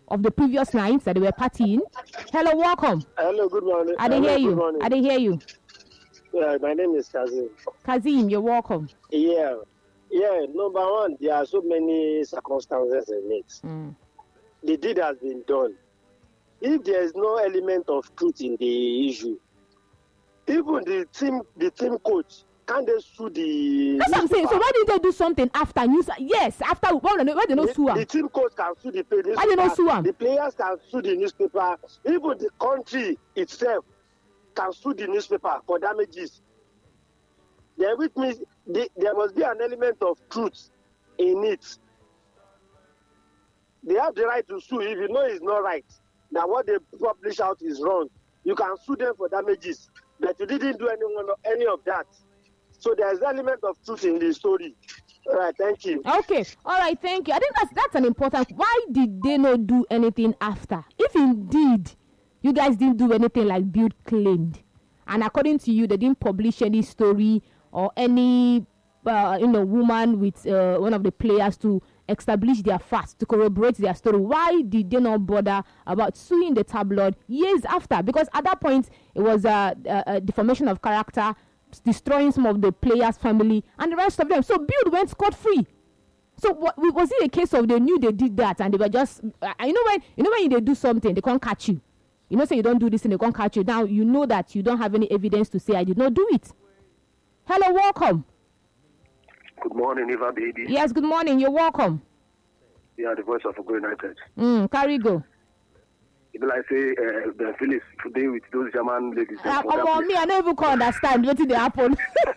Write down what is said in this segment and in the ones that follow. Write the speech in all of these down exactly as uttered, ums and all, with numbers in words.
of the previous nights that they were partying. Hello, welcome. Hello, good morning. I didn't hear you. Morning. I didn't hear you. Yeah, my name is Kazim. Kazim, you're welcome. Yeah. Yeah, number one, there are so many circumstances in it. Mm. The deed has been done. If there is no element of truth in the issue, even the team, the team coach, can't they sue the? That's what I'm saying. So why didn't they do something after news? Yes, after why they why they not sue? The team coach can sue the newspaper. Why they not sue? The players can sue the newspaper. Even the country itself can sue the newspaper for damages. Then, which means the, there must be an element of truth in it. They have the right to sue if you know it's not right. That what they publish out is wrong. You can sue them for damages, but you didn't do any, any of that. So there's an element of truth in the story. All right, thank you. Okay, all right, thank you. I think that's that's an important. Why did they not do anything after? If indeed you guys didn't do anything like Build claimed, and according to you, they didn't publish any story or any uh, you know woman with uh, one of the players to establish their facts, to corroborate their story, why did they not bother about suing the tabloid years after? Because at that point it was a, a, a deformation of character, destroying some of the players' family and the rest of them. So Build went scot-free. So what, was it a case of they knew they did that and they were just uh, you know when you know when they do something they can't catch you, you know say you don't do this and they can't catch you. Now you know that you don't have any evidence to say I did not do it. Hello, welcome. Good morning, Eva baby. Yes, good morning. You're welcome. Yeah, the voice of Ogo United. Mm, carry go. People like say uh, the Phillies today with those German ladies. Uh, about me, I don't even understand what did they happen.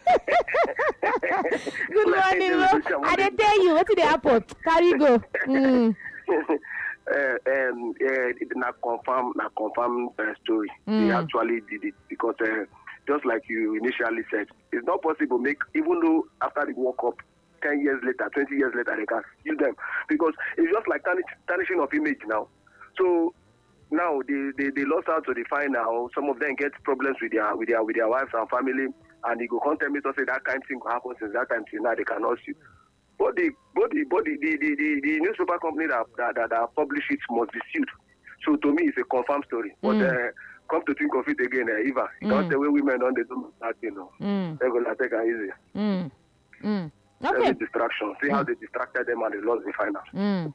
Good morning, bro. I didn't tell you what did they happen. Carry go. Mm. uh, um, uh, it's not confirm, not confirm uh, story. Mm. They actually did it because. Uh, Just like you initially said, it's not possible make even though after they woke up ten years later, twenty years later, they can sue them because it's just like tarnish, tarnishing of image now. So now they, they, they lost out to the final. Some of them get problems with their with their with their wives and family, and they go come tell me to say that kind of thing will happen since that time till now they cannot sue. But the but the but the, the, the, the, the newspaper company that that, that that publish it must be sued. So to me, it's a confirmed story. But mm. uh, come to think of it again, uh, Eva, mm. don't the way women don't they do that, you know. Mm. They're gonna take it easy. Mm. Mm. Okay. Every distraction. See mm. how they distracted them and they lost the final. Mm.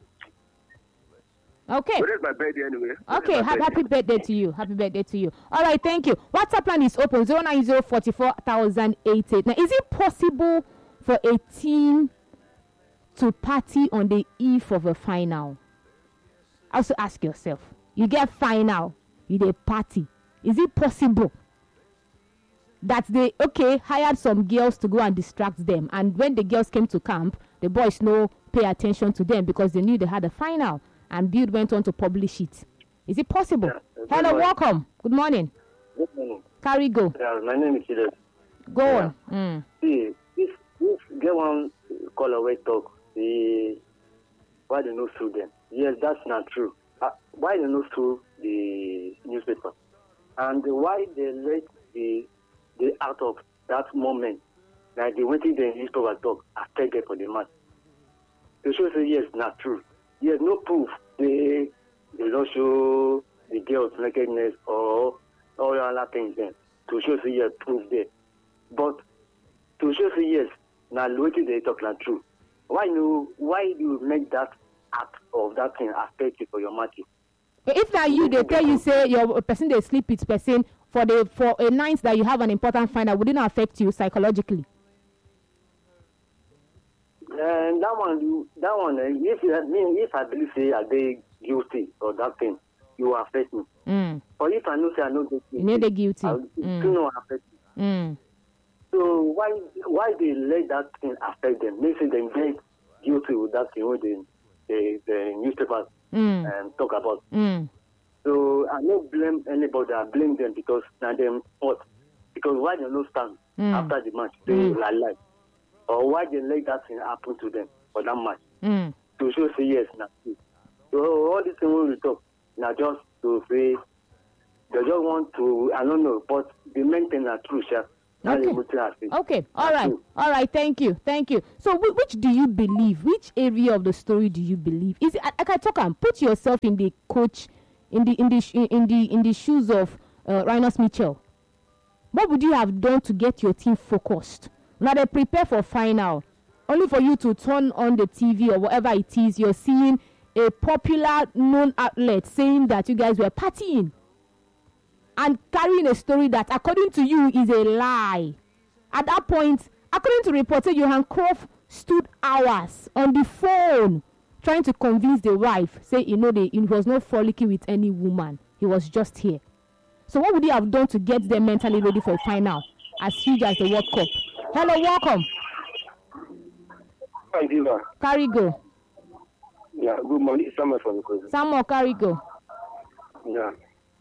Okay. So that's my birthday anyway. Okay, ha- birthday. Happy birthday to you. Happy birthday to you. All right, thank you. WhatsApp line is open zero nine zero four four thousand eighty-eight. Now, is it possible for a team to party on the eve of a final? Also ask yourself, you get final, you dey party. Is it possible that they okay hired some girls to go and distract them, and when the girls came to camp, the boys no pay attention to them because they knew they had a final, and Build went on to publish it? Is it possible? Yeah, Hello, morning. welcome. Good morning. Good morning. Carry go. Yeah, my name is Chidez. Go yeah. on. Mm. See, if if get one call away talk, the why they no sue them? Yes, that's not true. Uh, why they no sue the newspaper? And why they let the the out of that moment, like they waiting the newspaper talk, affect them for the match? They show say yes, not true. Yes, no proof. They they don't show the girls nakedness or all other things then to show say yes, proof there. But to show say yes, now waiting they talk not true. Why no? Why do you make that act of that thing affect you for your matches? If now you they tell you say your person they sleep with person for the for a night that you have an important final, would it not affect you psychologically? And that one, you, that one, uh, if you, I mean, if I believe say are they guilty or that thing, you will affect me. Mm. Or if I know say I know guilty, you know they guilty. I, mm. still not affect me. Mm. So why why they let that thing affect them? They say they get guilty with that thing when the the, the newspapers mm. um, talk about. Mm. So I don't blame anybody. I blame them because now them what? Because why they no stand mm. after the match? They mm. lie lie. Or why they let that thing happen to them for that match? Mm. To show say yes now. So all these things we talk now just to say they just want to I don't know, but the main thing are true, sir. That's Okay. a good thing I see. Okay, all That's right, true. all right. Thank you, thank you. So, whi- which do you believe? Which area of the story do you believe? Is it? I, I can talk and put yourself in the coach, in the in the sh- in the in the shoes of uh, Rhinos Mitchell. What would you have done to get your team focused? Now they prepare for final, only for you to turn on the T V or whatever it is. You're seeing a popular known outlet saying that you guys were partying and carrying a story that, according to you, is a lie. At that point, according to reporter, Johan Cruyff stood hours on the phone trying to convince the wife, say, you know, they, he was not frolicking with any woman. He was just here. So what would you have done to get them mentally ready for a final as huge as the World Cup? Hello, welcome. Hi, Diva. Carry go. Yeah, good morning. Samuel from the Kogi. Samuel, carry go. Yeah.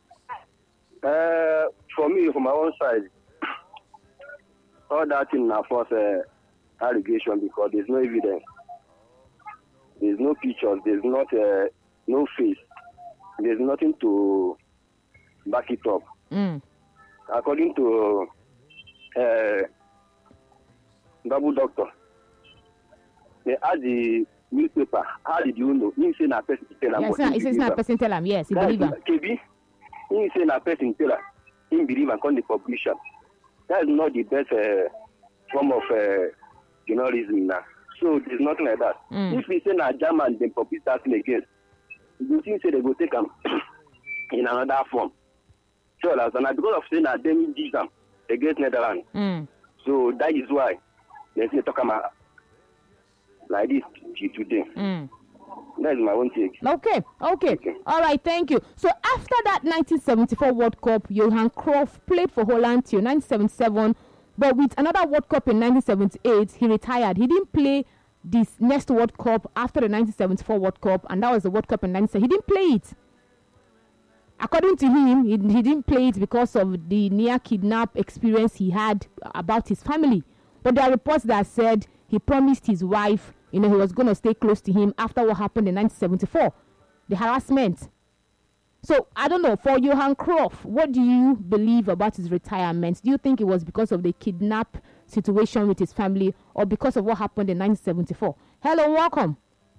Uh, for me, from my own side, all that thing na false uh, allegation because there's no evidence. There's no pictures. There's not uh, no face. There's nothing to back it up. Mm. According to uh, double doctor, they asked the newspaper, how did you know? He say na person tell am. Yeah, it's not, it's, it's not a person tell him. Yes, he That believe is him. K B. He say na person tell am. He believe and come the publication. That is not the best uh, form of uh, journalism now. So there's nothing like that. Mm. If we say na German, then publish that thing again. You think say they go take them in another form. So that's and because of saying that them did them against Netherlands. Mm. So that is why they say talk about like this till today. Mm. That is my own take. Okay, okay, Okay. all right, thank you. So after that nineteen seventy-four World Cup, Johan Cruyff played for Holland till nineteen seventy-seven, but with another World Cup in nineteen seventy-eight, he retired. He didn't play this next World Cup after the nineteen seventy-four World Cup, and that was the World Cup in nineteen seventy. He didn't play it. According to him, he, he didn't play it because of the near kidnap experience he had about his family. But there are reports that said he promised his wife, you know, he was going to stay close to him after what happened in nineteen seventy-four, the harassment. So, I don't know, for Johan Cruyff, what do you believe about his retirement? Do you think it was because of the kidnap situation with his family or because of what happened in nineteen seventy-four? Hello, welcome.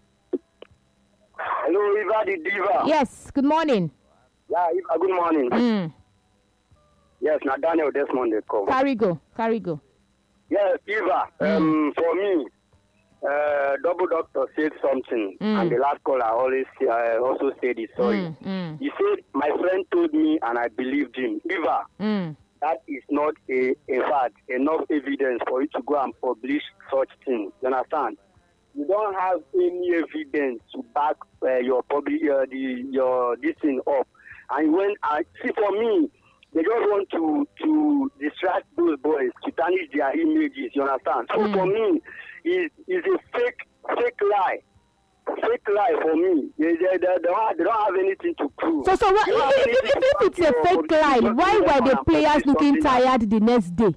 Hello, Eva the Diva. Yes, good morning. Yeah, Eva, good morning. Mm. Yes, now Daniel Desmond they come. Carry go, carry go. Yes, Eva. Um, for me, uh, double doctor said something, Mm. and the last caller always uh, also said it. Sorry. Mm, mm, He said, "My friend told me, and I believed him." Eva, mm. that is not a, a fact, enough evidence for you to go and publish such things. You understand? You don't have any evidence to back uh, your public uh, the your this thing up. And when I see for me, they just want to to distract those boys to tarnish their images. You understand? So Mm. for me, it is a fake fake lie. Fake lie for me. They, they, they, they, don't, have, they don't have anything to prove. So, so what, You don't have if, if, anything if, to if it's a back your fake public- lie, your why were the public players public looking something that- tired the next day?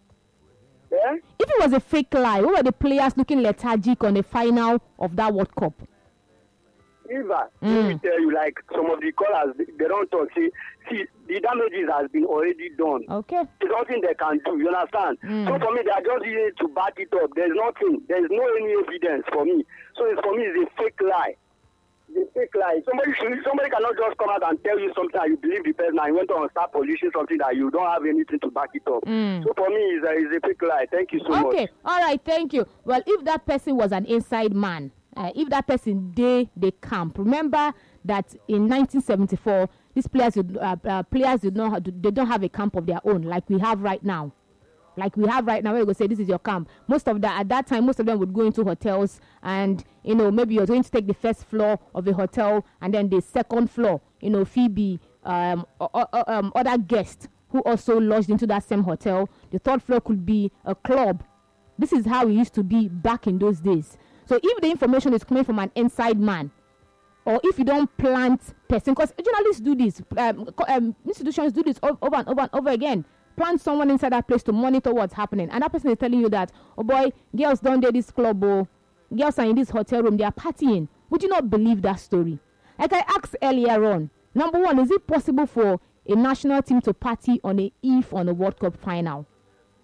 Eh? If it was a fake lie, why were the players looking lethargic on the final of that World Cup? Eva, Mm. let me tell you, like some of the callers, they, they don't talk. See, see, the damages has been already done. Okay. There's nothing they can do. You understand? Mm. So for me, they are just using it to back it up. There's nothing. There's no any evidence for me. So it's, for me, it's a fake lie. It's a fake lie. Somebody should, somebody cannot just come out and tell you something and you believe the person and you went on and start publishing something that you don't have anything to back it up. Mm. So for me, it's a, it's a fake lie. Thank you so much. Okay, all right, thank you. Well, if that person was an inside man, uh, if that person they they camp, remember that in nineteen seventy-four, these players did, uh, uh, players did not have, they don't have a camp of their own like we have right now. Like we have right now, where you go say this is your camp. Most of that at that time, most of them would go into hotels, and you know maybe you're going to take the first floor of a hotel, and then the second floor, you know, Phoebe, um, or, or, um, other guests who also lodged into that same hotel. The third floor could be a club. This is how it used to be back in those days. So if the information is coming from an inside man, or if you don't plant person, because journalists do this, um, co- um, institutions do this o- over and over and over again. Plant someone inside that place to monitor what's happening, and that person is telling you that, oh boy, girls don't do this club, or girls are in this hotel room, they are partying. Would you not believe that story? Like I asked earlier on, number one, is it possible for a national team to party on a eve on a World Cup final?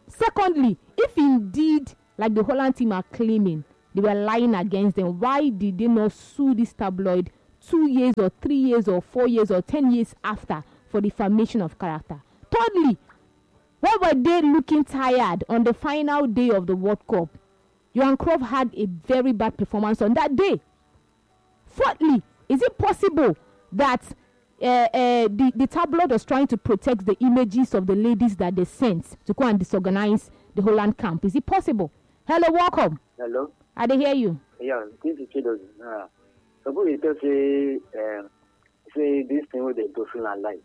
Secondly, if indeed, like the Holland team are claiming, they were lying against them, why did they not sue this tabloid two years or three years or four years or ten years after for defamation of character? Thirdly, why were they looking tired on the final day of the World Cup? Johan Cruyff had a very bad performance on that day. Fourthly, is it possible that uh, uh, the, the tabloid was trying to protect the images of the ladies that they sent to go and disorganize the Holland camp? Is it possible? Hello, welcome. Hello. I didn't hear you. Yeah, this is Chido. Uh, suppose you just say, uh, say this thing with the person and lie.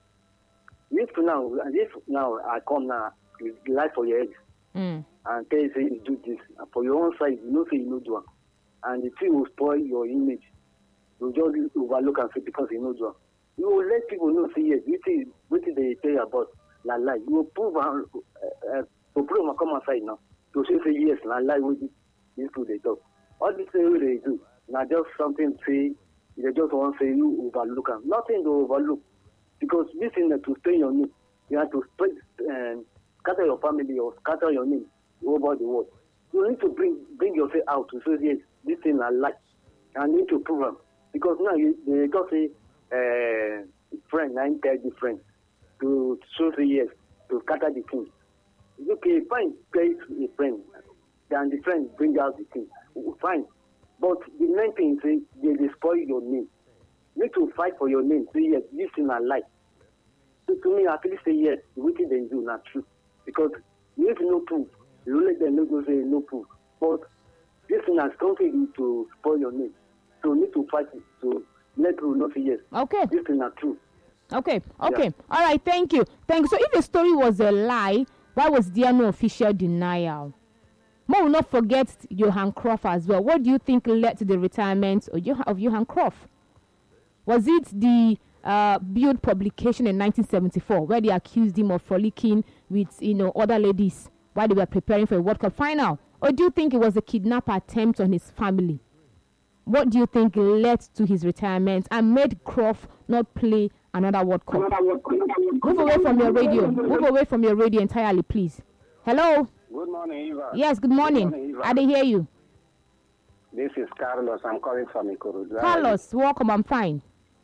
If now, if now I come now, you lie for your head Mm. and tell you say you do this, and for your own side, you know say you know do it, and the thing will spoil your image. You just overlook and say because you know do it. You will let people know say yes, this is what they tell you about la lie. You will prove and uh, uh, to prove and come outside now to say say yes, la lie with this people they talk. All this thing they do, now just something say they just want to say you overlook them. Nothing to overlook. Because this thing that to stay your name, you have to spread and um, scatter your family or scatter your name over the world. You need to bring bring yourself out to say yes, this thing I like, and need to prove them. Because now you they just say uh, friend, I tell the friend to show say yes to scatter the thing. It's okay, fine, play a friend, then the friend bring out the thing, fine. But the main thing is they destroy your name. You need to fight for your name. Say yes, this thing I like. So to me, I actually say yes, the wicked they do not true. Because you need to know proof. You let them know go say no proof. But this thing has something to spoil your name. So you need to fight it to let people know say yes. Okay. This thing not true. Okay. Okay. Yeah. All right. Thank you. Thank you. So if the story was a lie, why was there no official denial? More will not forget Johan Cruyff as well. What do you think led to the retirement of Johan, of Johan Cruyff? Was it the uh, Bild publication in nineteen seventy-four where they accused him of frolicking with, you know, other ladies while they were preparing for a World Cup final? Or do you think it was a kidnap attempt on his family? What do you think led to his retirement and made Cruyff not play another World Cup? Move away from your radio. Move away from your radio entirely, please. Hello? Good morning, Eva. Yes, good morning. Good morning, Eva. I didn't hear you. This is Carlos. I'm calling from Ikorodu. Carlos, welcome. I'm fine.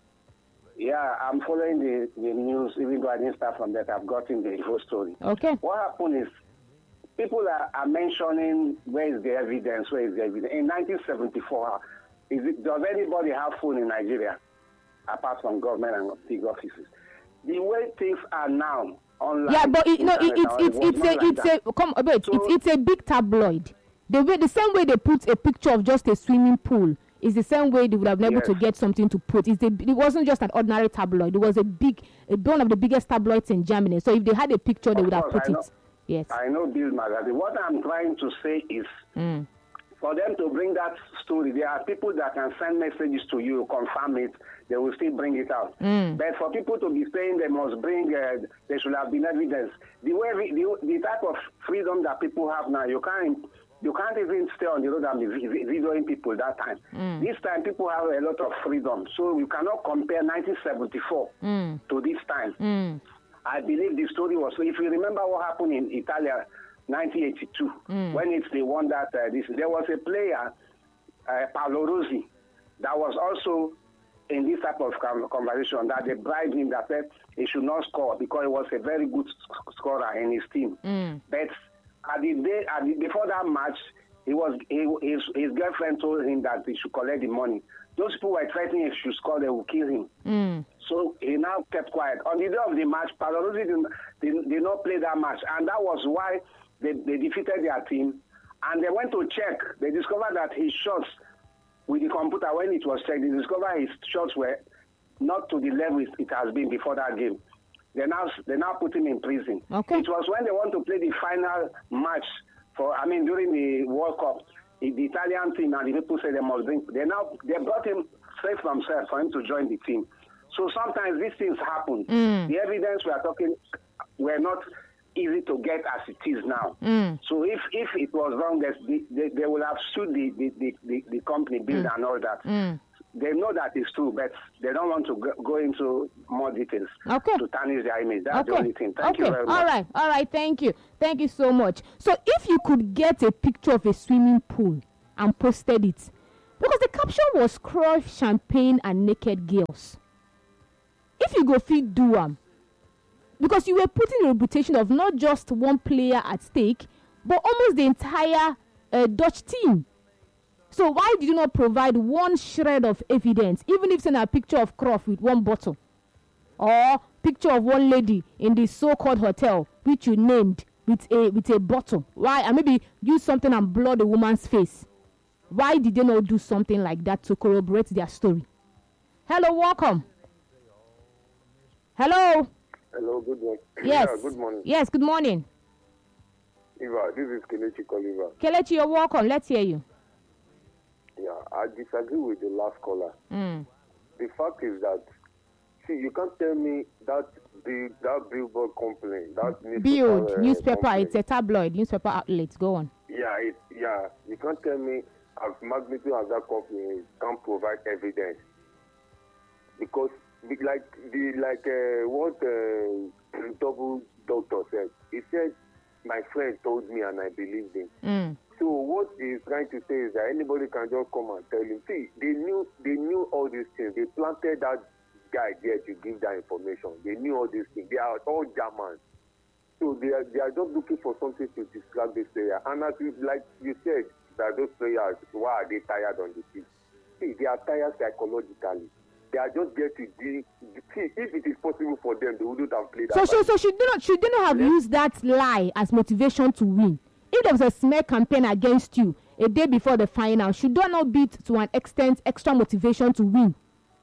Yeah, I'm following the, the news, even though I didn't start from that. I've gotten the whole story. Okay. What happened is people are, are mentioning where is the evidence, where is the evidence. In nineteen seventy-four, is it, does anybody have phone in Nigeria apart from government and big offices? The way things are now, online. Yeah, but it, no, it, it's it's it it's a like it's that. a come wait, So- it's it's a big tabloid. The way the same way they put a picture of just a swimming pool is the same way they would have been able Yes. to get something to put. It's a, it wasn't just an ordinary tabloid. It was a big, a, one of the biggest tabloids in Germany. So if they had a picture, they Of would have course, put I it. know. Yes. I know Bill Magazine. What I'm trying to say is Mm. for them to bring that story, there are people that can send messages to you, confirm it, they will still bring it out. Mm. But for people to be saying they must bring, uh, there should have been evidence. The way we, the, the type of freedom that people have now, you can't you can't even stay on the road and be vi- vi- videoing people that time. Mm. This time people have a lot of freedom, so you cannot compare nineteen seventy-four Mm. to this time. Mm. I believe the story was, if you remember what happened in Italy, nineteen eighty-two, Mm. when it's the one that uh, this, there was a player, uh, Paolo Rossi, that was also in this type of con- conversation that they bribed him that said he should not score because he was a very good sc- scorer in his team. Mm. But at the day, at the, before that match, he was he, his, his girlfriend told him that he should collect the money. Those people were threatening if he should score, they would kill him. Mm. So he now kept quiet. On the day of the match, Paolo Rossi did, did, did not play that match, and that was why they, they defeated their team. And they went to check. They discovered that his shots with the computer, when it was checked, they discovered his shots were not to the level it, it has been before that game. They now they now put him in prison. Okay. It was when they want to play the final match for, I mean, during the World Cup, the, the Italian team and the people said they must bring. They now they brought him straight from themselves for him to join the team. So sometimes these things happen. Mm. The evidence we are talking were not easy to get as it is now. Mm. So if, if it was wrong, they, they, they will have sued the, the, the, the, the company, Bild and all that. Mm. they know that it's true, but they don't want to go, go into more details Okay. to tarnish their image. That's Okay. the only thing. Thank okay. you very much. All right. All right. Thank you. Thank you so much. So if you could get a picture of a swimming pool and posted it, because the caption was Cruyff, Champagne and Naked Girls. If you go feed do am, because you were putting the reputation of not just one player at stake, but almost the entire uh, Dutch team. So why did you not provide one shred of evidence, even if it's in a picture of Cruyff with one bottle, or picture of one lady in the so-called hotel which you named with a with a bottle? Why? And maybe use something and blur the woman's face. Why did they not do something like that to corroborate their story? Hello, welcome. Hello. Hello, good morning. Yes. Yeah, good morning. Yes, good morning. Eva, this is Kelechi Koliva. Kelechi, you're welcome. Let's hear you. Yeah, I disagree with the last caller. Mm. The fact is that, see, you can't tell me that the that billboard company, that newspaper, Build, uh, newspaper, company, it's a tabloid, newspaper outlet. Go on. Yeah, it, yeah, you can't tell me as magnitude as that company can't provide evidence. Because, be- like the like uh, what uh, double doctor said, he said, my friend told me and I believed him. Mm. So what he's trying to say is that anybody can just come and tell him. See, they knew they knew all these things. They planted that guy there to give that information. They knew all these things. They are all Germans. So they are they are just looking for something to distract this player. And as you, like you said, that those players, why are they tired on the pitch? See, they are tired psychologically. They are just there to be. See, if it is possible for them, they wouldn't have played. So, that so, match. so should they not should they not have Yeah. used that lie as motivation to win? If there was a smear campaign against you a day before the final, should that not be to an extent extra motivation to win?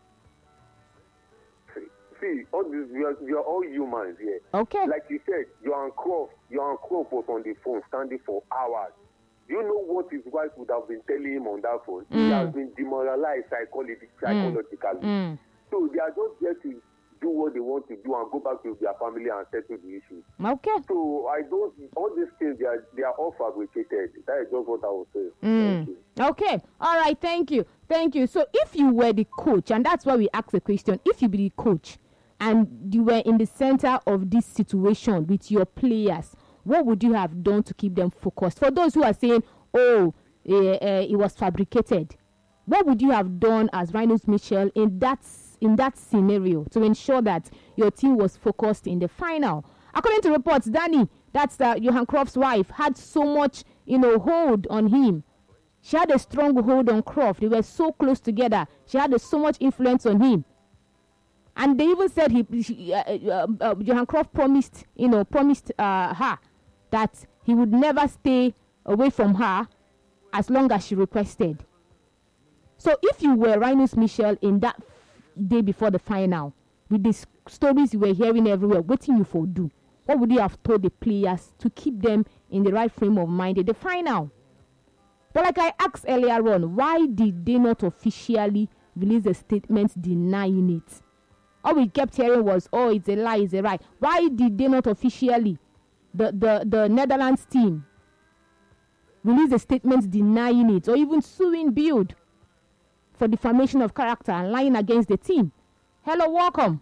See, see, all this, we are, we are all humans here. Okay. Like you said, Johan Cruyff, Johan Cruyff was on the phone standing for hours. Do you know what his wife would have been telling him on that phone? He Mm. has been demoralized psychologi- psychologically. Mm. So they are just there to do what they want to do and go back to their family and settle the issue. Okay. So I don't, all these things, they are, they are all fabricated. That is just what I would say. Mm. Thank you. Okay. All right. Thank you. Thank you. So if you were the coach, and that's why we asked the question, if you be the coach and you were in the center of this situation with your players, what would you have done to keep them focused? For those who are saying, oh, uh, uh, it was fabricated, what would you have done as Rinus Michel in that in that scenario to ensure that your team was focused in the final? According to reports, Danny, that's uh, Johan Cruyff's wife, had so much, you know, hold on him. She had a strong hold on Cruyff. They were so close together. She had uh, so much influence on him. And they even said he, she, uh, uh, uh, Johan Cruyff promised, you know, promised uh, her that he would never stay away from her as long as she requested. So if you were Rinus Michel in that day before the final, with the stories you were hearing everywhere, waiting you for do, what would you have told the players to keep them in the right frame of mind at the final? But like I asked earlier on, why did they not officially release a statement denying it? All we kept hearing was, oh, it's a lie, it's a lie. Why did they not officially, the, the, the Netherlands team, release a statement denying it, or even suing Build for defamation of character and lying against the team? Hello, welcome.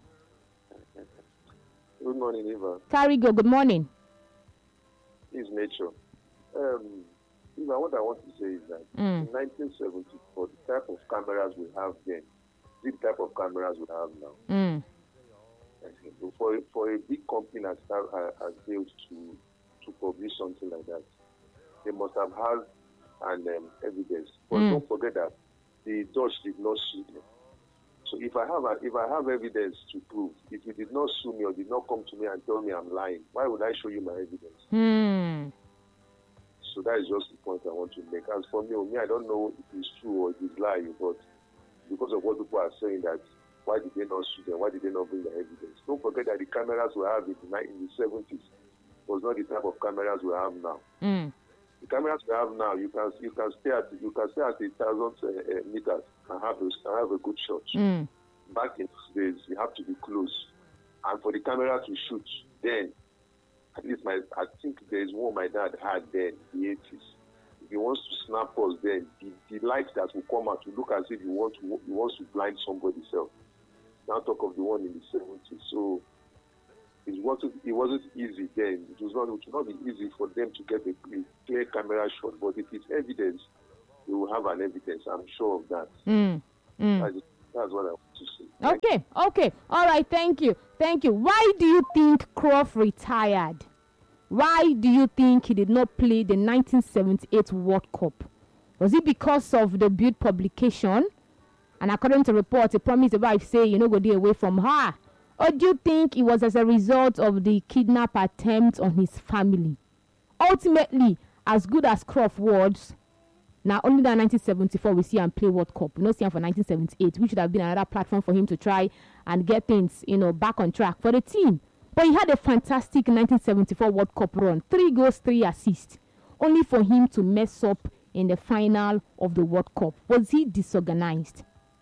Good morning, Eva. Carigo, good morning. It's nature. Um, Eva, what I want to say is that Mm. in nineteen seventy-four, the type of cameras we have then, the type of cameras we have now. Mm. So for, for a big company that have, uh, has built to to publish something like that, they must have had an um, evidence. But Mm. don't forget that the Dutch did not sue them. So if I have a, if I have evidence to prove, if you did not sue me or did not come to me and tell me I'm lying, why would I show you my evidence? Mm. So that is just the point I want to make. As for me, me, I don't know if it's true or if it's lying, but because of what people are saying, that why did they not sue them? Why did they not bring the evidence? Don't forget that the cameras we have in the, in the seventies was not the type of cameras we have now. Mm. The cameras we have now, you can you can stay at you can stay at a thousand uh, uh, meters and have a, and have a good shot. Mm. Back in those days, you have to be close, and for the camera to shoot, then at least my I think there is one my dad had then in the eighties. if he wants to snap us, then the, the light that will come out will look as if he wants to he wants to blind somebody else. Now talk of the one in the seventies. So it wasn't it wasn't easy then. It was not it would not be easy for them to get a, a clear camera shot. But if it's evidence, we will have an evidence. I'm sure of that. Mm. Mm. That's, that's what I want to say. Okay, okay. All right, thank you. Thank you. Why do you think Croft retired? Why do you think he did not play the nineteen seventy-eight World Cup? Was it because of the Build publication? And according to reports, he promised the wife, say, you know, go away from her. Or do you think it was as a result of the kidnap attempt on his family? Ultimately, as good as Croft was, now only that nineteen seventy-four we see him play World Cup. We don't see him for nineteen seventy-eight, which would have been another platform for him to try and get things, you know, back on track for the team. But he had a fantastic nineteen seventy-four World Cup run. Three goals, three assists. Only for him to mess up in the final of the World Cup. Was he disorganized?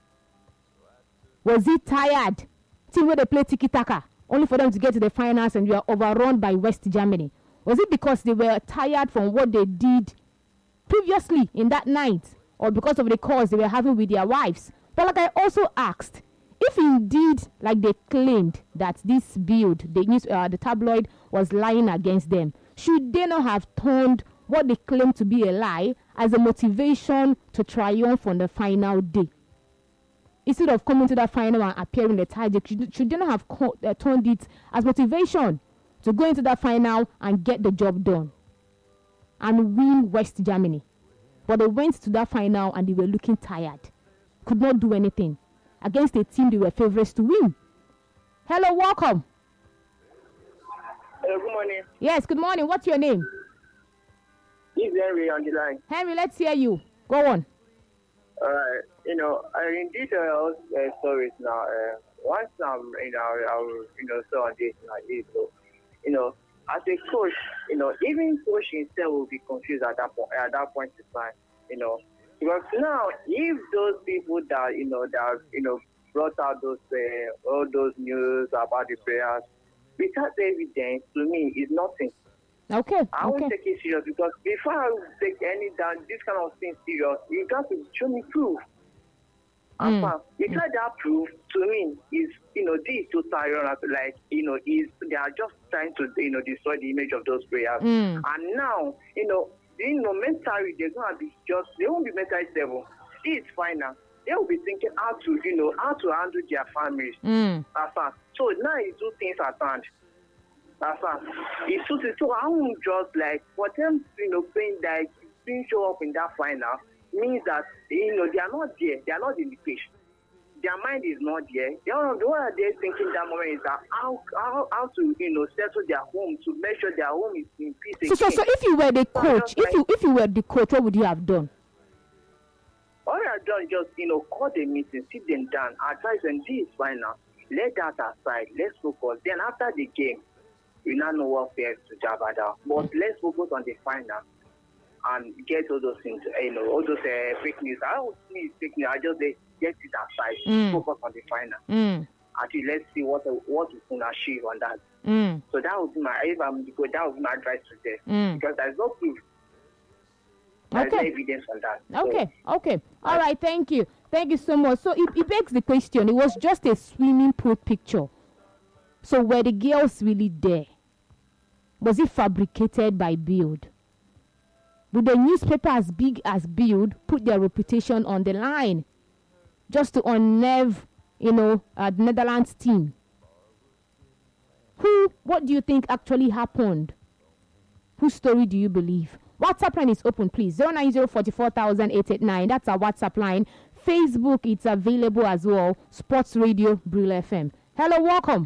Was he tired? Team where they play tiki-taka, only for them to get to the finals and we are overrun by West Germany. Was it because they were tired from what they did previously in that night, or because of the calls they were having with their wives? But like I also asked, if indeed, like they claimed, that this Build, the news, uh, the tabloid was lying against them, should they not have turned what they claimed to be a lie as a motivation to triumph on the final day? Instead of coming to that final and appearing the target, should, should they not have co- uh, turned it as motivation to go into that final and get the job done and win West Germany? But they went to that final and they were looking tired, could not do anything against a team they were favorites to win. Hello, welcome. Hello, good morning. Yes, good morning. What's your name? This is Henry on the line. Henry, let's hear you. Go on. All right. You know, I in these uh, uh, stories now, uh, once um, you know, I will, you know, so on this like this, so, you know, as a coach, you know, even coach himself will be confused at that point. At that point in time, you know, because now if those people that you know that you know brought out those uh, all those news about the players, without evidence, to me, is nothing. Okay. I okay. won't take it serious because before I take any down this kind of thing serious, you got to show me proof. Mm. And without that proof, to me, is you know this total like you know is they are just trying to you know destroy the image of those players. Mm. And now you know you know mentally they're gonna be just they won't be mentally stable. It's final. They will be thinking how to you know how to handle their families. Mm. So now it's two things at hand. It's so, so I won't just like for them, you know, playing that didn't show up in that final means that you know they are not there, they are not in the pitch. Their mind is not there. They are, what they're thinking that moment is that how, how how to you know settle their home to make sure their home is in peace. So, so, so if you were the coach, if like, you if you were the coach, what would you have done? All I have done is just you know call the meeting, sit them down, advise them this is final. Let that aside. Let's focus. Then after the game, we now know what fares to Jabada. But let's focus on the final and get all those things, you know, all those uh, fake news. I don't see fake news. I just say, get it aside. Mm. Focus on the final. Mm. Actually, let's see what what we can achieve on that. Mm. So that would be my, if I'm good, that would be my advice to them. Mm. Because there's no proof. There's Okay. no evidence on that. Okay, okay. All right, thank you. Thank you so much. So it, it begs the question, it was just a swimming pool picture. So were the girls really there? Was it fabricated by Build? Would the newspaper as big as Build put their reputation on the line just to unnerve, you know, uh, the Netherlands team? Who, what do you think actually happened? Whose story do you believe? WhatsApp line is open, please. zero nine zero four four thousand eight eight nine. That's our WhatsApp line. Facebook, it's available as well. Sports Radio, Brill F M. Hello, welcome.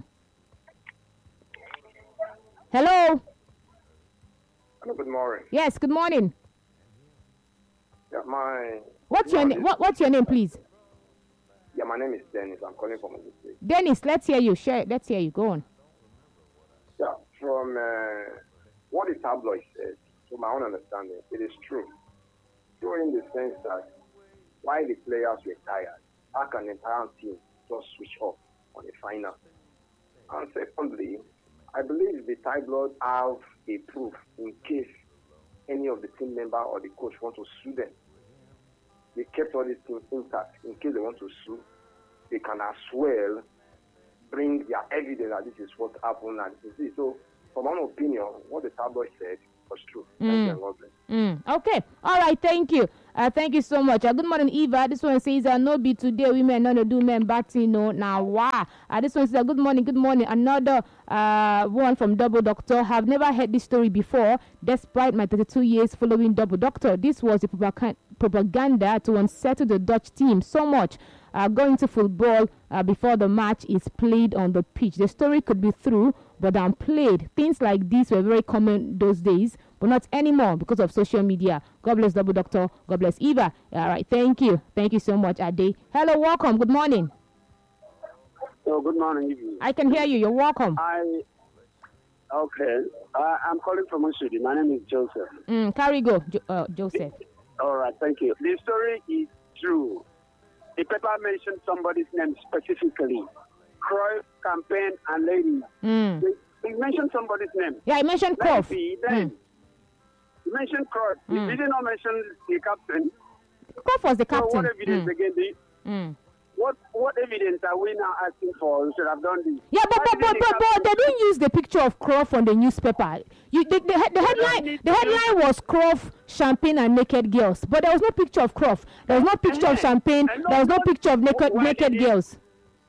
Hello. Hello, good morning. Yes, good morning. Yeah, my. What's your name? What, what's your name, please? Yeah, my name is Dennis. I'm calling from Ogun State. Dennis, let's hear you. Share. Let's hear you. Go on. Yeah, from uh, what the tabloid says, to my own understanding, it is true. True in the sense that while the players were tired, how can the entire team just switch off on the final? And secondly, I believe the tabloid have a proof in case any of the team member or the coach want to sue them. They kept all these things intact in case they want to sue. They can as well bring their evidence that this is what happened and this is it. So, from my opinion, what the tabloid said was true. Thank you and God bless. Mm, okay. All right. Thank you. Uh, thank you so much. Uh, good morning, Eva. This one says, uh, no be today, women, no, no, do men, but you know, now, wow. Uh, this one says, uh, good morning, good morning. Another uh, one from Double Doctor. Have never heard this story before, despite my thirty-two years following Double Doctor. This was a propag- propaganda to unsettle the Dutch team so much. Uh, going to football uh, before the match is played on the pitch. The story could be true, but unplayed. Things like this were very common those days, but not anymore because of social media. God bless Double Doctor. God bless Eva. All right, thank you. Thank you so much, Ade. Hello, welcome. Good morning. Oh, good morning, evening. I can hear you. You're welcome. I okay. Uh, I'm calling from Oshodi. My name is Joseph. Mm, carry go, jo- uh, Joseph. All right, thank you. The story is true. The paper mentioned somebody's name specifically. Cruyff, Campaign, and Ladies. Mm. They, they mentioned somebody's name. Yeah, I mentioned Cruyff. Maybe then. Mm. You mentioned Cruyff. Mm. You did not mention the captain. Cruyff was the captain. So what evidence Mm. again? The, Mm. What what evidence are we now asking for? We should have done this. Yeah, but Why but, but, didn't but, the but they captain- didn't use the picture of Cruyff on the newspaper. You, the, the, the headline the headline was Cruyff, Champagne, and naked girls, but there was no picture of Cruyff. There was no picture of Champagne. And There was no what- picture of naked why naked did it- girls.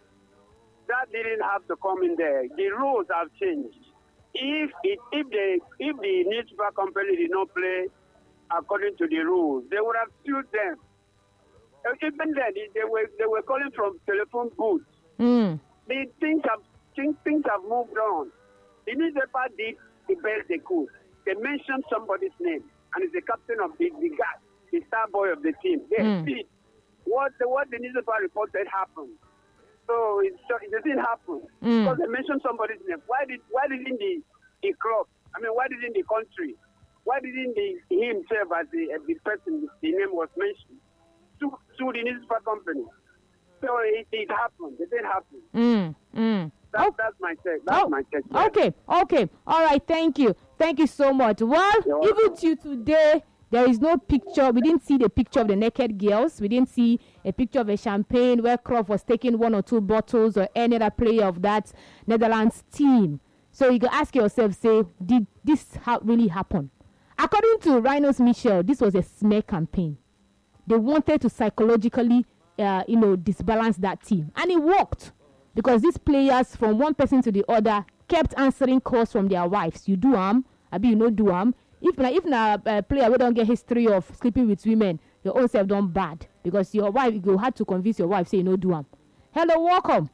That didn't have to come in there. The rules have changed. If it, if the if the newspaper company did not play according to the rules, they would have sued them. Uh, Even then, they were they were calling from telephone booths. Mm. The things have things, things have moved on. The newspaper did the best they could. They mentioned somebody's name, and it's the captain of the the guy, the star boy of the team. They Mm. did what the what the newspaper reported happened. So it, so it didn't happen Mm. because they mentioned somebody's name. Why did why didn't the the club? I mean, why didn't the country? Why didn't the he himself as the uh, the person the name was mentioned to to the newspaper company? So it, it happened. It didn't happen. Mm. Mm. That, Oh. That's my take. That's Oh, my take. Okay, okay. All right, thank you. Thank you so much. Well, You're even welcome. to today, there is no picture. We didn't see the picture of the naked girls. We didn't see a picture of a champagne where Cruyff was taking one or two bottles or any other player of that Netherlands team. So you can ask yourself, say, did this ha- really happen? According to Rhinos Michel, this was a smear campaign. They wanted to psychologically, uh, you know, disbalance that team. And it worked. Because these players, from one person to the other, kept answering calls from their wives. You do am, abi you no do am. If na if na uh, player we don't get history of sleeping with women, your own self done bad because your wife you had to convince your wife say you no do am. Hello, welcome.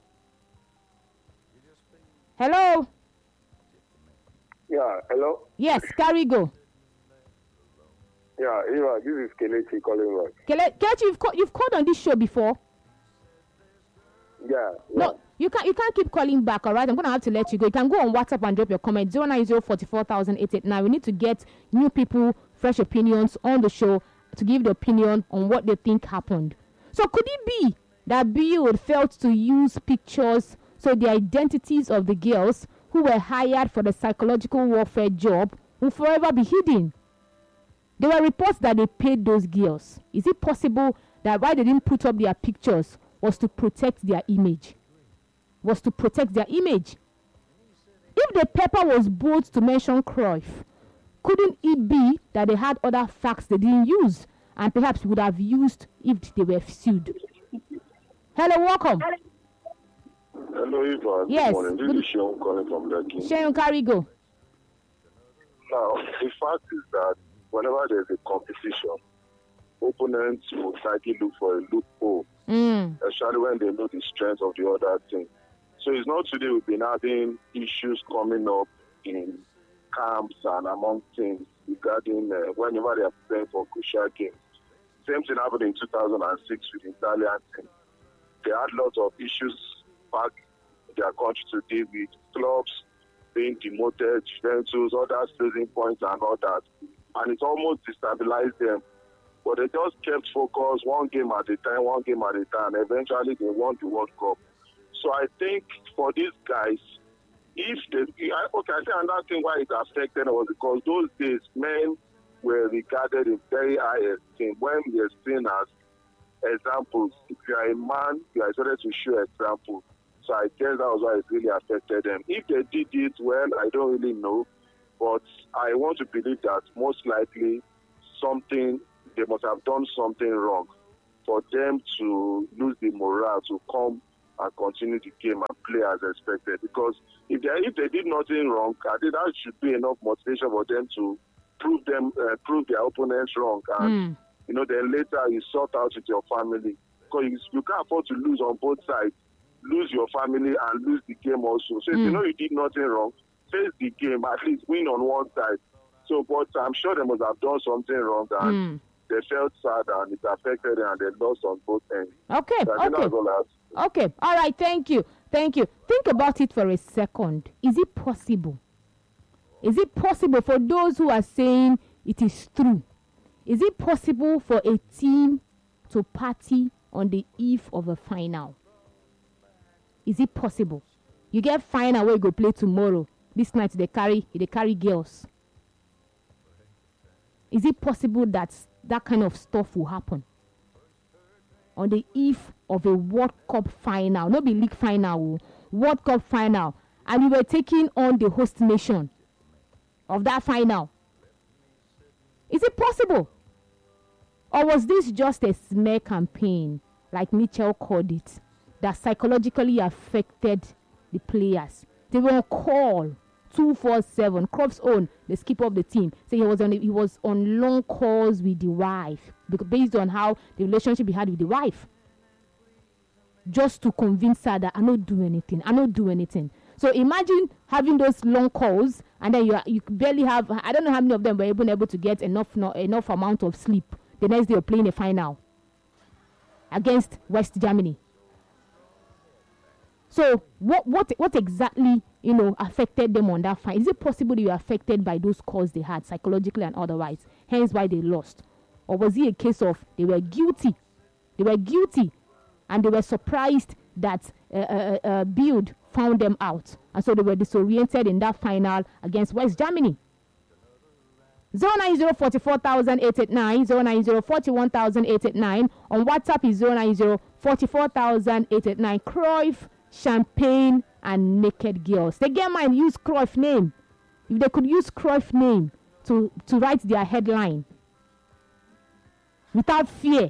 Hello. Yeah, hello. Yes, carry go. Yeah, Eva, this is Kelechi calling back. Kele, Kelechi, you've called you've called on this show before. Yeah. No, you can't you can't keep calling back, all right? I'm gonna have to let you go. You can go on WhatsApp and drop your comment zero nine zero four four thousand eight eight nine. We need to get new people, fresh opinions on the show to give the opinion on what they think happened. So could it be that Bill felt to use pictures so the identities of the girls who were hired for the psychological warfare job will forever be hidden? There were reports that they paid those girls. Is it possible that why they didn't put up their pictures was to protect their image? Was to protect their image. If the paper was bold to mention Cruyff, couldn't it be that they had other facts they didn't use and perhaps would have used if they were sued? Hello, welcome. Hello, Eva. Yes, Good morning. This good- is Sean calling from Lekki. Shayon Karigo. Now, the fact is that whenever there's a competition, opponents will likely look for a loophole, Mm. especially when they know the strength of the other team. So it's not today we've been having issues coming up in camps and among teams regarding uh, whenever they are playing for crucial games. Same thing happened in two thousand six with the Italian team. They had lots of issues back in their country to deal with, clubs being demoted, Juventus, others losing points and all that. And it almost destabilized them. But they just kept focused one game at a time, one game at a time. Eventually, they won the World Cup. So I think for these guys, if they, I- okay, I think another thing why it affected was because those days men were regarded in very high esteem when we are seen as examples. If you are a man, you are expected to show example. So I guess that was why it really affected them. If they did it well, I don't really know. But I want to believe that most likely something, they must have done something wrong for them to lose the morale to come and continue the game and play as expected. Because if they if they did nothing wrong, I think that should be enough motivation for them to prove them uh, prove their opponents wrong. And mm. you know, then later you sort out with your family. Because you, you can't afford to lose on both sides. Lose your family and lose the game also. So if mm. you know you did nothing wrong, face the game, at least win on one side. So, but I'm sure they must have done something wrong and mm. they felt sad and it affected them and they lost on both ends. Okay, so okay. Okay, all right, thank you. Thank you. Think about it for a second. Is it possible? Is it possible for those who are saying it is true? Is it possible for a team to party on the eve of a final? Is it possible? You get final where you go play tomorrow. This night they carry they carry girls. Is it possible that that kind of stuff will happen on the eve of a World Cup final? Not be league final, World Cup final, and you were taking on the host nation of that final. Is it possible? Or was this just a smear campaign, like Mitchell called it, that psychologically affected the players? They were on call two four seven. Kroff's own, the skipper of the team, say he was on he was on long calls with the wife, because based on how the relationship he had with the wife, just to convince her that I don't do anything, I don't do anything. So imagine having those long calls, and then you are, you barely have. I don't know how many of them were even able to get enough no, enough amount of sleep. The next day, you're playing a final against West Germany. So what what what exactly, you know, affected them on that fight? Is it possible that you were affected by those calls they had, psychologically and otherwise, hence why they lost? Or was it a case of they were guilty? They were guilty and they were surprised that uh, uh, uh, Build found them out, and so they were disoriented in that final against West Germany. zero nine zero four four thousand eight eight nine, zero nine zero four one thousand eight eight nine. On WhatsApp is zero nine zero four four thousand eight eight nine. Cruyff, Champagne, and Naked Girls. They get mine, use Cruyff name. If they could use Cruyff name to, to write their headline without fear,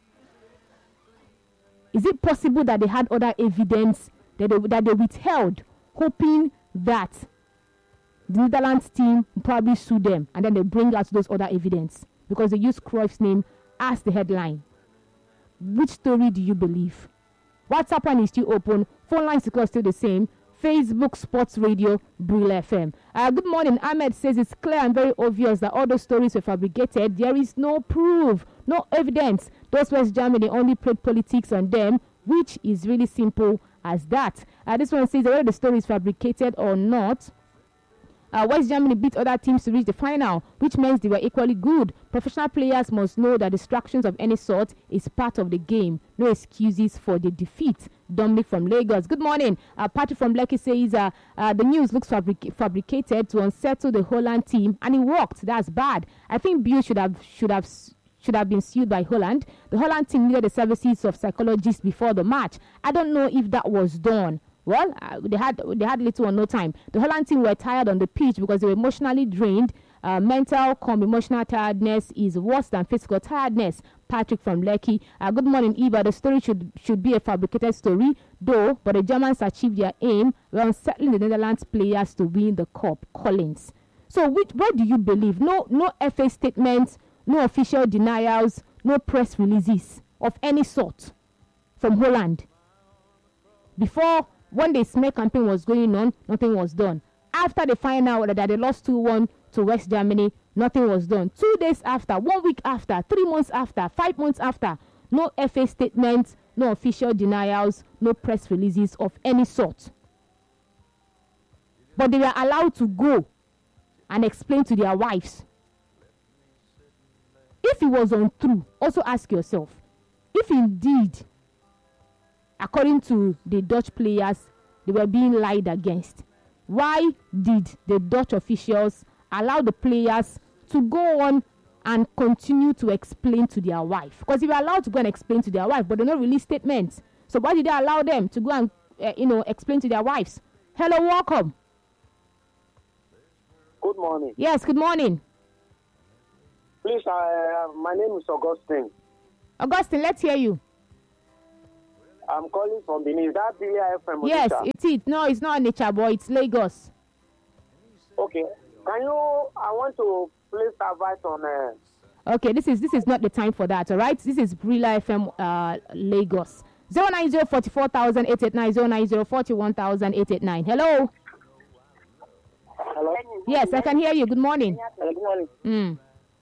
is it possible that they had other evidence that they, that they withheld, hoping that the Netherlands team will probably sue them, and then they bring out those other evidence because they use Cruyff's name as the headline? Which story do you believe? WhatsApp line is still open. Phone lines are still the same. Facebook Sports Radio, Brule F M. Uh, good morning. Ahmed says it's clear and very obvious that all those stories were fabricated. There is no proof, no evidence. Those West Germany only played politics on them, which is really simple as that. Uh, this one says whether the story is fabricated or not, Uh, West Germany beat other teams to reach the final, which means they were equally good. Professional players must know that distractions of any sort is part of the game. No excuses for the defeat. Dominic from Lagos. Good morning. Uh, Patrick from Lekki says uh, uh, the news looks fabric- fabricated to unsettle the Holland team, and it worked. That's bad. I think Bill should have should have should have been sued by Holland. The Holland team needed the services of psychologists before the match. I don't know if that was done. Well, uh, they had they had little or no time. The Holland team were tired on the pitch because they were emotionally drained. Uh, mental come emotional tiredness is worse than physical tiredness. Patrick from Lekki. Uh, good morning, Eva. The story should should be a fabricated story, though, but the Germans achieved their aim. We're unsettling the Netherlands players to win the cup. Collins. So, which, what do you believe? No, no F A statements, no official denials, no press releases of any sort from Holland. Before, when the smear campaign was going on, nothing was done. After the final that they lost two one to West Germany, nothing was done. Two days after, one week after, three months after, five months after, no F A statements, no official denials, no press releases of any sort. But they were allowed to go and explain to their wives. If it was untrue, also ask yourself, if indeed, according to the Dutch players, they were being lied against, why did the Dutch officials allow the players to go on and continue to explain to their wife? Because if you're allowed to go and explain to their wife, but they don't release statements, so why did they allow them to go and uh, you know explain to their wives? Hello, welcome. Good morning. Yes, good morning. Please, uh, my name is Augustine. Augustine, let's hear you. I'm calling from Benin. Is that Billy F M? Yes, it's it. No, it's not Nature Boy. It's Lagos. Okay. Can you? I want to place advice on. Uh, Okay, this is this is not the time for that. All right, this is Brila F M uh, Lagos. Zero nine zero forty four thousand eight eight nine zero nine zero forty one thousand eight eight nine. Hello. Hello. Yes, I can hear you. Good morning. Hello, good morning. Mm.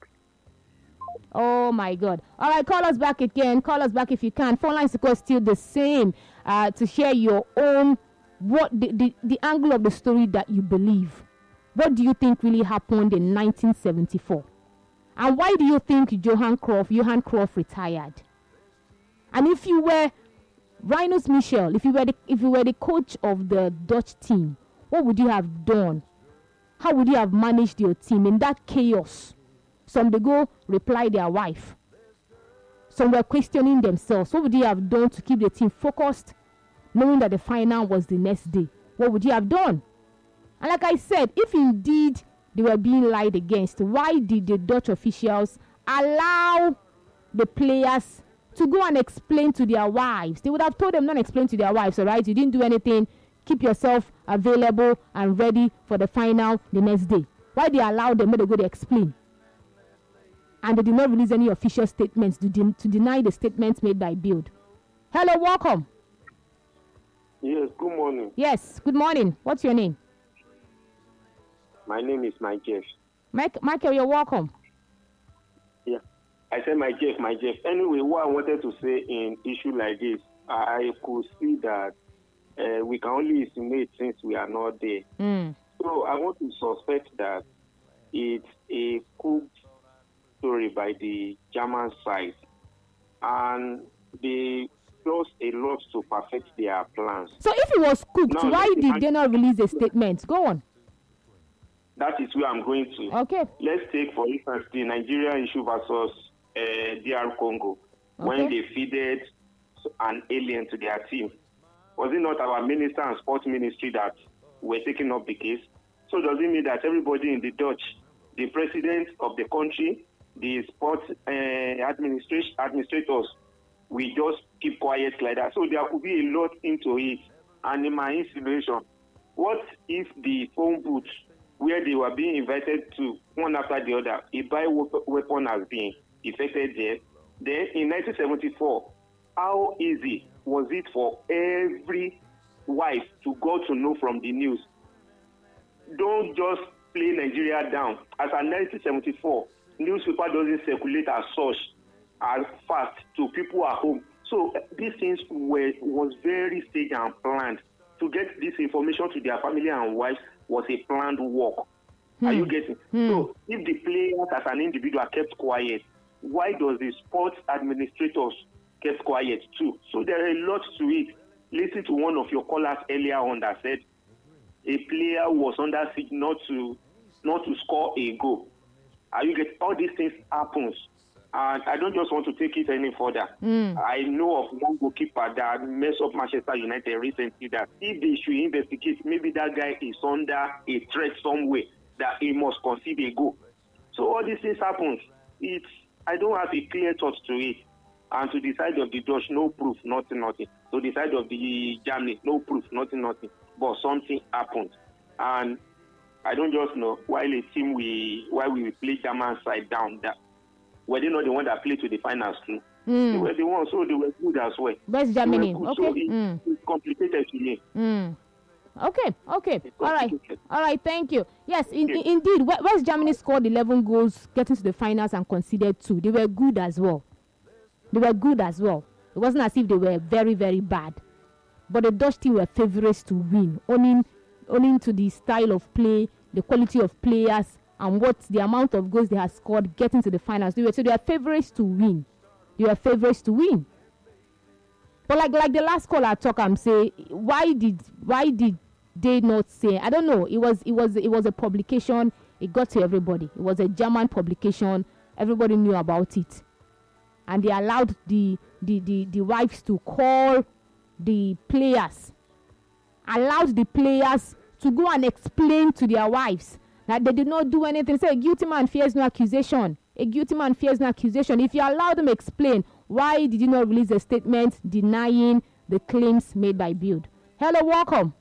Oh my God. All right, call us back again. Call us back if you can. Phone lines are still the same. Uh, to share your own what the, the the angle of the story that you believe. What do you think really happened in nineteen seventy-four? And why do you think Johan Cruyff, Johan Cruyff retired? And if you were Rinus Michel, if you were the, if you were the coach of the Dutch team, what would you have done? How would you have managed your team in that chaos? Some they go reply their wife. Some were questioning themselves. What would you have done to keep the team focused, knowing that the final was the next day? What would you have done? And like I said, if indeed they were being lied against, why did the Dutch officials allow the players to go and explain to their wives? They would have told them not to explain to their wives, all right? You didn't do anything. Keep yourself available and ready for the final the next day. Why they allow them not to go to explain? And they did not release any official statements to, de- to deny the statements made by Build. Hello, welcome. Yes, good morning. Yes, good morning. What's your name? My name is Mike Jeff. Mike, Michael, you're welcome. Yeah, I said my Jeff, my Jeff. Anyway, what I wanted to say in issue like this, I could see that uh, we can only estimate since we are not there. Mm. So I want to suspect that it's a cooked story by the German side, and they lost a lot to perfect their plans. So if it was cooked, now, why did I, they not release a statement? Go on. That is where I'm going to. Okay. Let's take, for instance, the Nigeria issue versus uh, D R Congo, okay, when they feeded an alien to their team. Was it not our minister and sports ministry that were taking up the case? So does it mean that everybody in the Dutch, the president of the country, the sports uh, administration administrators, we just keep quiet like that? So there could be a lot into it. And in my insinuation, what if the phone booth where they were being invited to one after the other, a bioweapon has been effected there? Then in nineteen seventy-four, how easy was it for every wife to go to know from the news? Don't just play Nigeria down. As at nineteen seventy-four, newspaper doesn't circulate as such as fast to people at home. So these things were was very staged and planned. To get this information to their family and wives was a planned work. Hmm. Are you getting? Hmm. So if the players as an individual kept quiet, why does the sports administrators kept quiet too? So there are a lot to it. Listen to one of your callers earlier on that said a player was under siege not to not to score a goal. Are you getting? All these things happens. And I don't just want to take it any further. Mm. I know of one goalkeeper that messed up Manchester United recently that if they should investigate, maybe that guy is under a threat somewhere that he must concede a goal. So all these things happen. It's I don't have a clear thought to it. And to the side of the Dutch, no proof, nothing, nothing. To the side of the Germany, no proof, nothing, nothing. But something happened. And I don't just know why a team we why we play German side down that were they not the one that played to the finals too? Mm. They were the ones, so they were good as well. West Germany, okay. So it, mm. it's complicated to me. Mm. Okay, okay, all right, all right. Thank you. Yes, in, in, indeed, West Germany scored eleven goals, getting to the finals and conceded two. They were good as well. They were good as well. It wasn't as if they were very, very bad. But the Dutch team were favourites to win, owning, owning to the style of play, the quality of players, and what the amount of goals they had scored getting to the finals. They were, so they are favourites to win. They are favourites to win. But like like the last caller talk, I'm saying, why did why did they not say? I don't know. It was it was it was a publication. It got to everybody. It was a German publication. everybody knew about it. And they allowed the, the, the, the wives to call the players, allowed the players to go and explain to their wives that they did not do anything. Say a guilty man fears no accusation. A guilty man fears no accusation. If you allow them explain, why did you not release a statement denying the claims made by Build? Hello, welcome.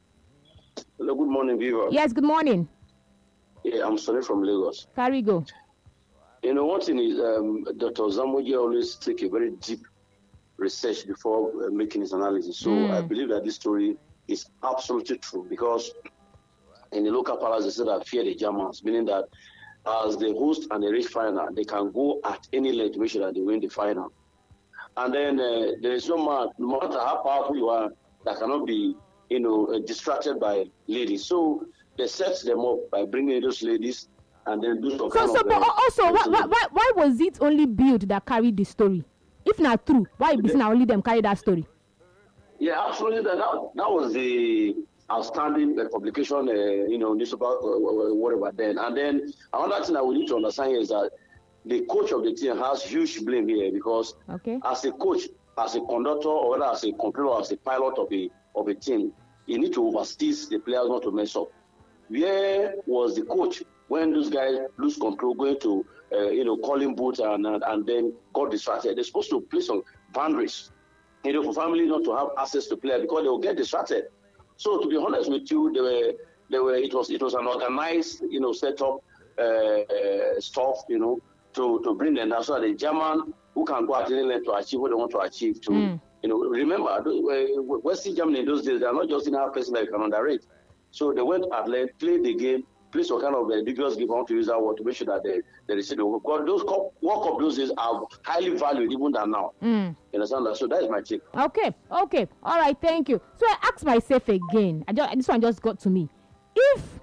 Hello, good morning, Viva. Yes, good morning. Yeah, I'm Sonny from Lagos. Carry go. You know, one thing is um, Doctor Zamoje always take a very deep research before uh, making his analysis. So mm. I believe that this story is absolutely true, because in the local palace they said that fear the Germans, meaning that as the host and the reach final, they can go at any length to make sure that they win the final. And then uh, there is no man, no matter how powerful you are, that cannot be, you know, uh, distracted by ladies. So they set them up by bringing those ladies and then do some so, kind so, of... but uh, also, why, why, why, why was it only Build that carried the story? If not true, why is it only them carry that story? Yeah, absolutely. That, that, that was the outstanding uh, publication, uh, you know, newspaper, uh, whatever then. And then another thing that we need to understand is that the coach of the team has huge blame here, because okay. as a coach, as a conductor, or whether as a controller, or as a pilot of a of a team, you need to oversee the players not to mess up. Where was the coach when those guys lose control, going to uh, you know, calling boots and, and and then got distracted? They're supposed to place some boundaries, you know, for family not to have access to players, because they will get distracted. So to be honest with you, they were they were it was it was an organized, you know, setup uh, uh, stuff, you know, to, to bring them down, so that the German who can go at any length to achieve what they want to achieve. To mm. you know, remember, Western Germany in those days, they are not just in our person that you can underrate. So they went at length, played the game, played some kind of a ridiculous game. I want to use that word to make sure that they they receive the work. Because those World Cup those days are highly valued even than now. Mm. You understand that? So that is my take. Okay, okay, all right, thank you. So I asked myself again. I just this one just got to me. If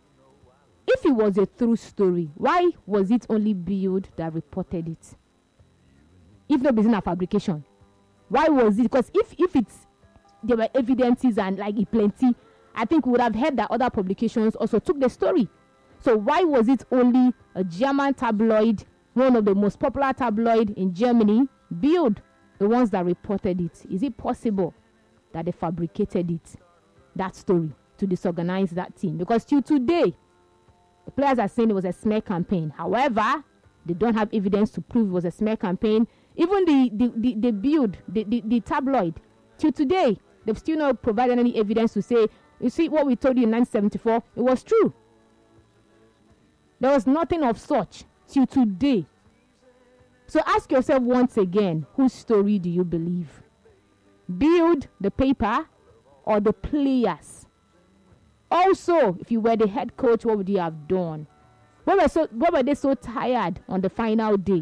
if it was a true story, why was it only Build that reported it? If not business fabrication, why was it? Because if if it's there were evidences and like it plenty, I think we would have heard that other publications also took the story. So why was it only a German tabloid, one of the most popular tabloid in Germany, Bild, the ones that reported it? Is it possible that they fabricated it, that story, to disorganize that team? Because till today, the players are saying it was a smear campaign. However, they don't have evidence to prove it was a smear campaign. Even the, the, the, the Bild, the, the, the tabloid, till today, they've still not provided any evidence to say, you see, what we told you in nineteen seventy-four, it was true. There was nothing of such till today. So ask yourself once again, whose story do you believe? Build the paper or the players? Also, if you were the head coach, what would you have done? Why were, so, why were they so tired on the final day?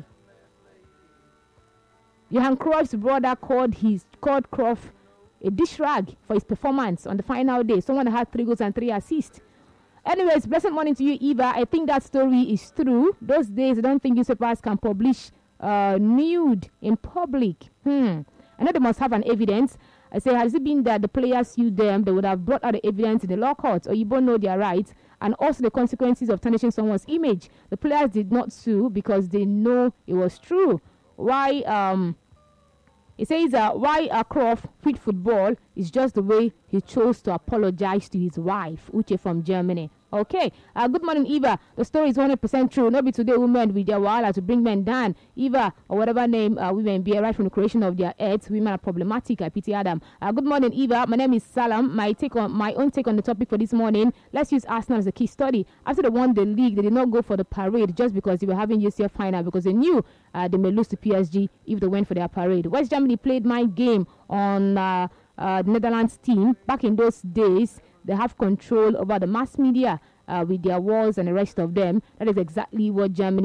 Johan Cruyff's brother called his called Cruyff a dish rag for his performance on the final day. Someone had three goals and three assists. Anyways, blessed morning to you, Eva. I think that story is true. Those days, I don't think newspapers can publish uh, nude in public. Hmm. I know they must have an evidence. I say, has it been that the players sued them? They would have brought out the evidence in the law courts, or you both know their rights, and also the consequences of tarnishing someone's image. The players did not sue because they know it was true. Why? Um. It says uh, why uh, Cruyff quit football is just the way he chose to apologize to his wife, Uche from Germany. Okay. Uh, good morning, Eva. The story is one hundred percent true. Not be today women with their wahala to bring men down. Eva, or whatever name uh, women be, right from the creation of their heads. Women are problematic. I pity Adam. Uh, good morning, Eva. My name is Salam. My take on my own take on the topic for this morning. Let's use Arsenal as a key study. After they won the league, they did not go for the parade just because they were having U C L final, because they knew uh, they may lose to P S G if they went for their parade. West Germany played my game on uh, uh, the Netherlands team. Back in those days, they have control over the mass media uh, with their walls and the rest of them. That is exactly what Germany